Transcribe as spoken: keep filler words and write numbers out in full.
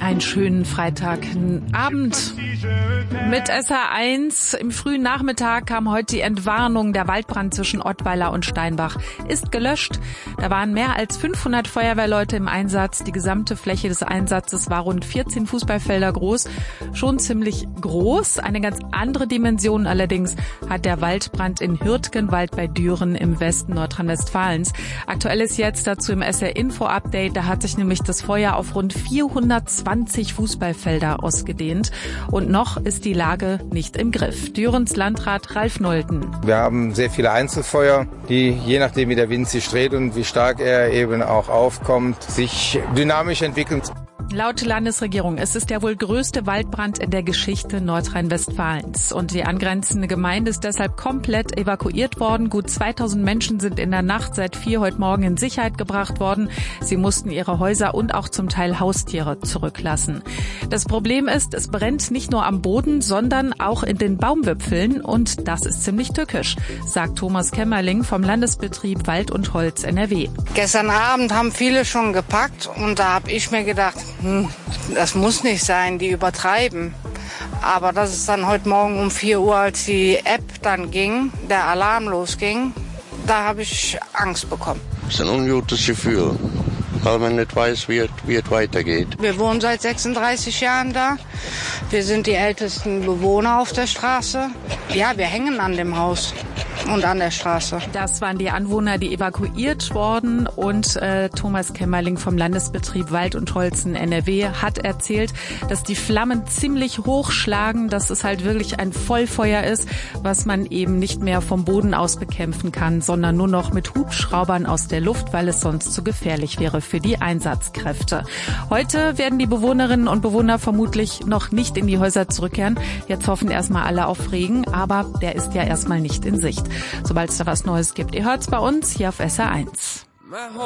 Einen schönen Freitagabend mit S R eins. Im frühen Nachmittag kam heute die Entwarnung. Der Waldbrand zwischen Ottweiler und Steinbach ist gelöscht. Da waren mehr als fünfhundert Feuerwehrleute im Einsatz. Die gesamte Fläche des Einsatzes war rund vierzehn Fußballfelder groß. Schon ziemlich groß. Eine ganz andere Dimension allerdings hat der Waldbrand in Hürtgenwald bei Düren im Westen Nordrhein-Westfalens. Aktuell ist jetzt dazu im S R-Info-Update. Da hat sich nämlich das Feuer auf rund vierhundertzwanzig Fußballfelder ausgedehnt. Und noch ist die Lage nicht im Griff. Dürens Landrat Ralf Nolten. Wir haben sehr viele Einzelfeuer, die je nachdem wie der Wind sich dreht und wie stark er eben auch aufkommt, sich dynamisch entwickeln. Laut Landesregierung ist es der wohl größte Waldbrand in der Geschichte Nordrhein-Westfalens. Und die angrenzende Gemeinde ist deshalb komplett evakuiert worden. Gut zweitausend Menschen sind in der Nacht seit vier heute Morgen in Sicherheit gebracht worden. Sie mussten ihre Häuser und auch zum Teil Haustiere zurücklassen. Das Problem ist, es brennt nicht nur am Boden, sondern auch in den Baumwipfeln. Und das ist ziemlich tückisch, sagt Thomas Kämmerling vom Landesbetrieb Wald und Holz N R W. Gestern Abend haben viele schon gepackt und da habe ich mir gedacht, hm, das muss nicht sein, die übertreiben. Aber das ist dann heute Morgen um vier Uhr, als die App dann ging, der Alarm losging, da habe ich Angst bekommen. Das ist ein ungutes Gefühl, weil man nicht weiß, wie es, wie es weitergeht. Wir wohnen seit sechsunddreißig Jahren da. Wir sind die ältesten Bewohner auf der Straße. Ja, wir hängen an dem Haus und an der Straße. Das waren die Anwohner, die evakuiert wurden. Und äh, Thomas Kämmerling vom Landesbetrieb Wald und Holz N R W hat erzählt, dass die Flammen ziemlich hoch schlagen, dass es halt wirklich ein Vollfeuer ist, was man eben nicht mehr vom Boden aus bekämpfen kann, sondern nur noch mit Hubschraubern aus der Luft, weil es sonst zu gefährlich wäre für die Einsatzkräfte. Heute werden die Bewohnerinnen und Bewohner vermutlich noch nicht in die Häuser zurückkehren. Jetzt hoffen erstmal alle auf Regen, aber der ist ja erstmal nicht in Sicht. Sobald es da was Neues gibt, ihr hört's bei uns hier auf S R eins.